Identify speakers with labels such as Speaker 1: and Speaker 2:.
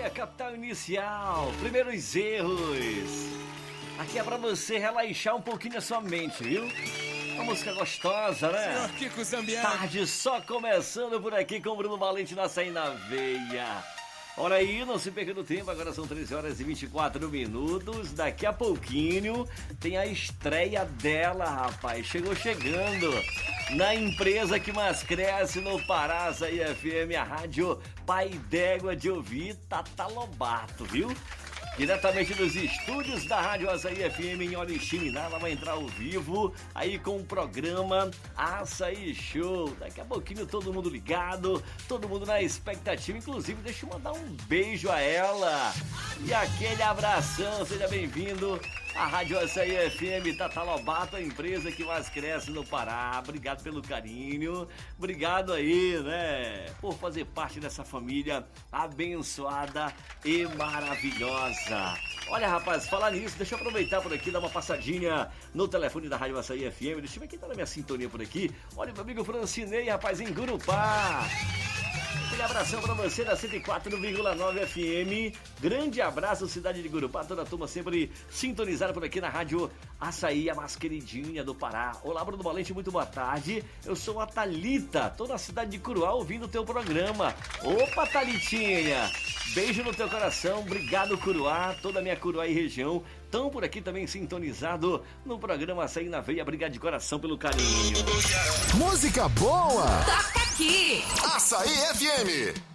Speaker 1: a capital inicial, primeiros erros. Aqui é pra você relaxar um pouquinho a sua mente, viu? Uma música gostosa, né?
Speaker 2: Senhor Kiko Zambian.
Speaker 1: Tarde só começando por aqui com o Bruno Valente na Açaí na Veia. Olha aí, não se perca do tempo, agora são 13 horas e 24 minutos. Daqui a pouquinho tem a estreia dela, rapaz. Chegando na empresa que mais cresce no Pará, Açaí FM, a rádio Pai d'Égua de ouvir, Tata Lobato, viu? Diretamente dos estúdios da Rádio Açaí FM em Oriximiná, ela vai entrar ao vivo aí com o programa Açaí Show. Daqui a pouquinho todo mundo ligado, todo mundo na expectativa. Inclusive, deixa eu mandar um beijo a ela e aquele abração. Seja bem-vindo à Rádio Açaí FM, Tata Lobato, a empresa que mais cresce no Pará. Obrigado pelo carinho, obrigado aí, né, por fazer parte dessa família abençoada e maravilhosa. Olha, rapaz, falar nisso, deixa eu aproveitar por aqui, dar uma passadinha no telefone da Rádio Açaí FM. Deixa eu ver quem tá na minha sintonia por aqui. Olha, meu amigo Francinei, rapaz, em Gurupá. Aquele abração pra você da 104,9 FM. Grande abraço, cidade de Gurupá. Toda a turma sempre sintonizada por aqui na Rádio Açaí, a mais queridinha do Pará. Olá, Bruno Valente, muito boa tarde. Eu sou a Thalita, tô na cidade de Curuá ouvindo o teu programa. Opa, Thalitinha! Beijo no teu coração, obrigado, Curuá, toda a minha Curuá e região. Estão por aqui também sintonizado no programa Açaí na Veia. Obrigado de coração pelo carinho.
Speaker 3: Música boa!
Speaker 4: Toca aqui!
Speaker 3: Açaí FM!